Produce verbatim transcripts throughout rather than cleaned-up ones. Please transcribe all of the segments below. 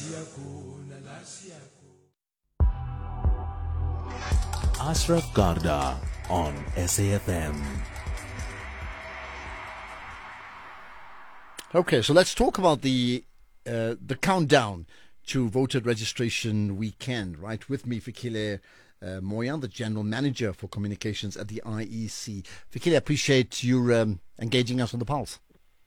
Ashraf Garda on S A F M. Okay, so let's talk about the uh, the countdown to voter registration weekend. Right, with me, Fikile uh, Moyan, the General Manager for Communications at the I E C. Fikile, I appreciate you um, engaging us on the pulse.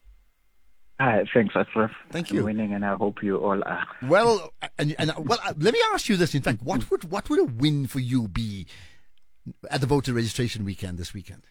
Hi, thanks, Ashraf. Thank you. I'm winning, and I hope you all are. Well, and, and well, uh, let me ask you this. In fact, what would what would a win for you be at the voter registration weekend this weekend?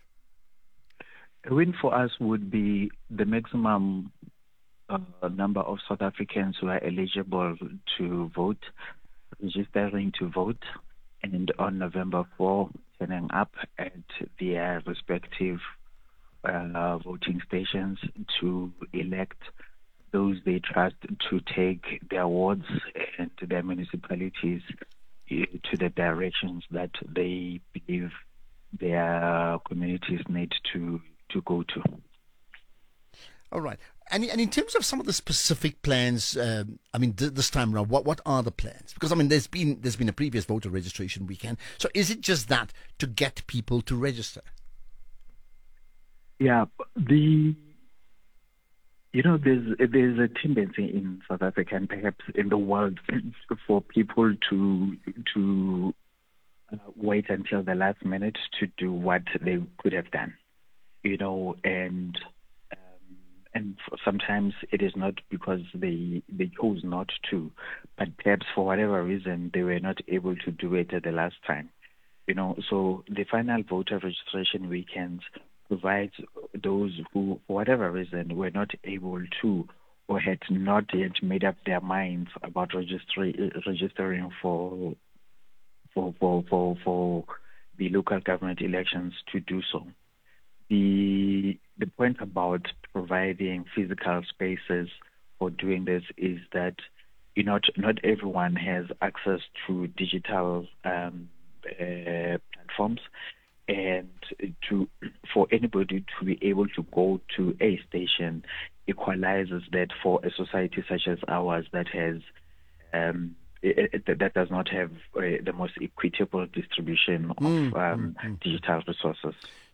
A win for us would be the maximum uh, number of South Africans who are eligible to vote, registering to vote, and on November fourth, turning up at their respective uh, voting stations to elect those they trust to take their wards and their municipalities to the directions that they believe their communities need to, to go to. All right. And, and in terms of some of the specific plans, um, I mean, th- this time around, what, what are the plans? Because, I mean, there's been there's been a previous voter registration weekend. So is it just that to get people to register? Yeah, the you know, there's there's a tendency in South Africa and perhaps in the world for people to to uh, wait until the last minute to do what they could have done, you know, and um, and sometimes it is not because they they chose not to, but perhaps for whatever reason they were not able to do it at the last time, you know. So the final voter registration weekends provides those who, for whatever reason, were not able to or had not yet made up their minds about registry, registering for, for for for for the local government elections to do so. The the point about providing physical spaces for doing this is that you know, not not everyone has access to digital um, uh, platforms. And to for anybody to be able to go to a station equalizes that for a society such as ours that has um, it, it, that does not have uh, the most equitable distribution of Mm, um, mm, mm. digital resources.